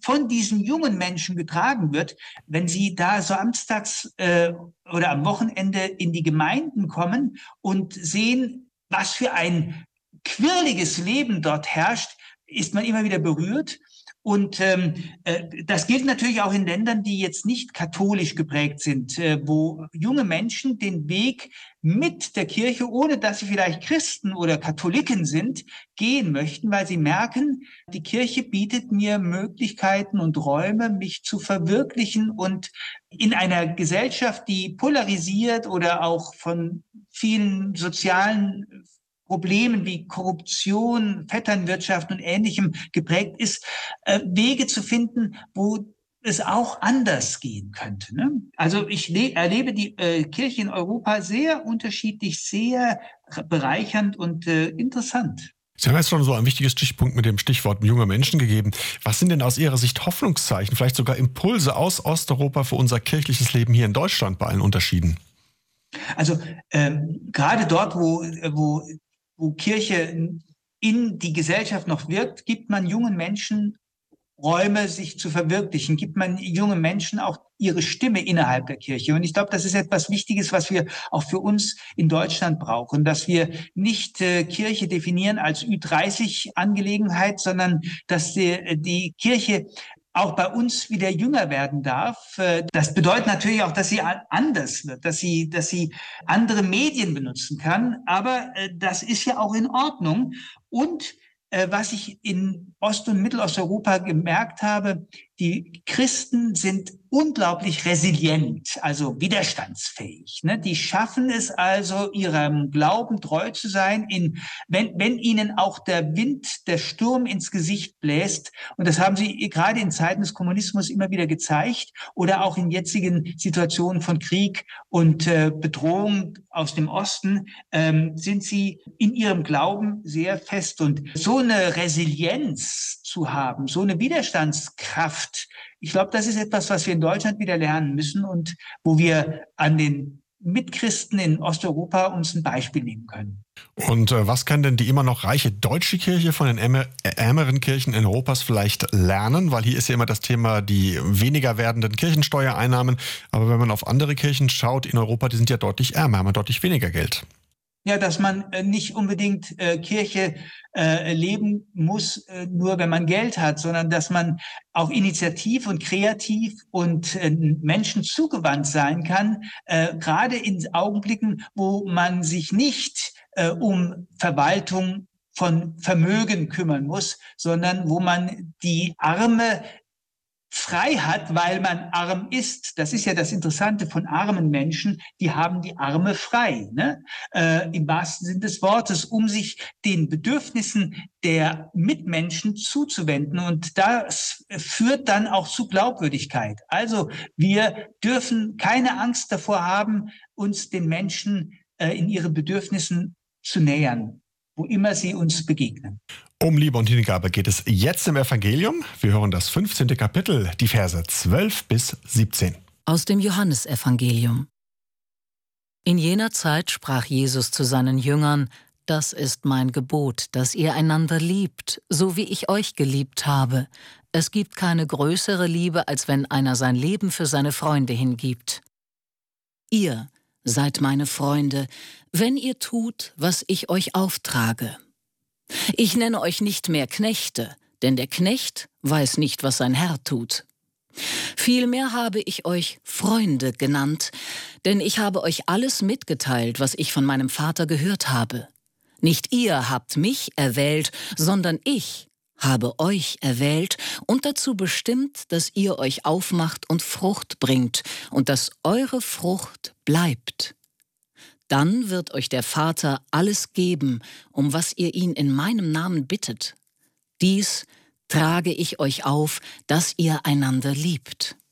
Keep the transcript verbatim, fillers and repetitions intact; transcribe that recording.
von diesen jungen Menschen getragen wird, wenn sie da samstags äh, oder am Wochenende in die Gemeinden kommen und sehen, was für ein quirliges Leben dort herrscht, ist man immer wieder berührt. Und ähm, äh, das gilt natürlich auch in Ländern, die jetzt nicht katholisch geprägt sind, äh, wo junge Menschen den Weg mit der Kirche, ohne dass sie vielleicht Christen oder Katholiken sind, gehen möchten, weil sie merken, die Kirche bietet mir Möglichkeiten und Räume, mich zu verwirklichen. Und in einer Gesellschaft, die polarisiert oder auch von vielen sozialen Problemen wie Korruption, Vetternwirtschaft und Ähnlichem geprägt ist, äh, Wege zu finden, wo es auch anders gehen könnte. Ne? Also ich erlebe die äh, Kirche in Europa sehr unterschiedlich, sehr bereichernd und äh, interessant. Sie haben jetzt schon so ein wichtiges Stichpunkt mit dem Stichwort junge Menschen gegeben. Was sind denn aus Ihrer Sicht Hoffnungszeichen, vielleicht sogar Impulse aus Osteuropa für unser kirchliches Leben hier in Deutschland bei allen Unterschieden? Also ähm, gerade dort, wo, wo wo Kirche in die Gesellschaft noch wirkt, gibt man jungen Menschen Räume, sich zu verwirklichen, gibt man jungen Menschen auch ihre Stimme innerhalb der Kirche. Und ich glaube, das ist etwas Wichtiges, was wir auch für uns in Deutschland brauchen, dass wir nicht äh, Kirche definieren als Ü dreißig Angelegenheit, sondern dass die, die Kirche auch bei uns wieder jünger werden darf. Das bedeutet natürlich auch, dass sie anders wird, dass sie, dass sie andere Medien benutzen kann. Aber das ist ja auch in Ordnung. Und was ich in Ost- und Mittelosteuropa gemerkt habe, die Christen sind unglaublich resilient, also widerstandsfähig. Ne? Die schaffen es also, ihrem Glauben treu zu sein, in, wenn, wenn ihnen auch der Wind, der Sturm ins Gesicht bläst. Und das haben sie gerade in Zeiten des Kommunismus immer wieder gezeigt oder auch in jetzigen Situationen von Krieg und äh, Bedrohung aus dem Osten, ähm, sind sie in ihrem Glauben sehr fest. Und so eine Resilienz zu haben, so eine Widerstandskraft, ich glaube, das ist etwas, was wir in Deutschland wieder lernen müssen und wo wir an den Mitchristen in Osteuropa uns ein Beispiel nehmen können. Und äh, was kann denn die immer noch reiche deutsche Kirche von den ärmer, ärmeren Kirchen in Europas vielleicht lernen? Weil hier ist ja immer das Thema die weniger werdenden Kirchensteuereinnahmen. Aber wenn man auf andere Kirchen schaut in Europa, die sind ja deutlich ärmer, haben deutlich weniger Geld. Ja, dass man äh, nicht unbedingt äh, Kirche äh, leben muss, äh, nur wenn man Geld hat, sondern dass man auch initiativ und kreativ und äh, Menschen zugewandt sein kann, äh, gerade in Augenblicken, wo man sich nicht äh, um Verwaltung von Vermögen kümmern muss, sondern wo man die Arme frei hat, weil man arm ist. Das ist ja das Interessante von armen Menschen, die haben die Arme frei, ne? Äh, im wahrsten Sinne des Wortes, um sich den Bedürfnissen der Mitmenschen zuzuwenden. Und das führt dann auch zu Glaubwürdigkeit. Also wir dürfen keine Angst davor haben, uns den Menschen äh, in ihren Bedürfnissen zu nähern, wo immer sie uns begegnen. Um Liebe und Hingabe geht es jetzt im Evangelium. Wir hören das fünfzehnte Kapitel, die Verse zwölf bis siebzehn. Aus dem Johannesevangelium. In jener Zeit sprach Jesus zu seinen Jüngern: Das ist mein Gebot, dass ihr einander liebt, so wie ich euch geliebt habe. Es gibt keine größere Liebe, als wenn einer sein Leben für seine Freunde hingibt. Ihr seid meine Freunde, wenn ihr tut, was ich euch auftrage. Ich nenne euch nicht mehr Knechte, denn der Knecht weiß nicht, was sein Herr tut. Vielmehr habe ich euch Freunde genannt, denn ich habe euch alles mitgeteilt, was ich von meinem Vater gehört habe. Nicht ihr habt mich erwählt, sondern ich habe euch erwählt und dazu bestimmt, dass ihr euch aufmacht und Frucht bringt und dass eure Frucht bleibt. Dann wird euch der Vater alles geben, um was ihr ihn in meinem Namen bittet. Dies trage ich euch auf, dass ihr einander liebt.